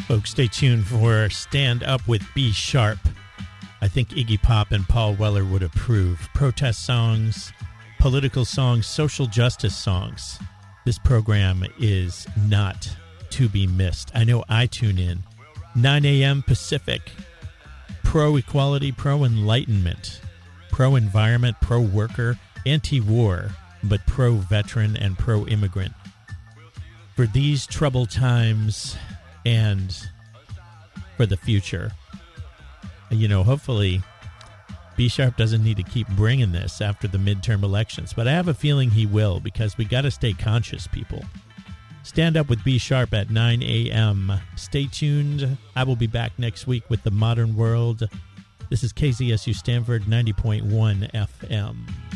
Folks, stay tuned for Stand Up with B Sharp. I think Iggy Pop and Paul Weller would approve. Protest songs, political songs, social justice songs. This program is not to be missed. I know I tune in. 9 a.m. Pacific. Pro-equality, pro-enlightenment, pro-environment, pro-worker, anti-war, but pro-veteran and pro-immigrant. For these troubled times and for the future. You know, hopefully B Sharp doesn't need to keep bringing this after the midterm elections, but I have a feeling he will, because we got to stay conscious, people. Stand Up with B Sharp at 9 a.m. Stay tuned. I will be back next week with The Modern World. This is KZSU Stanford 90.1 FM.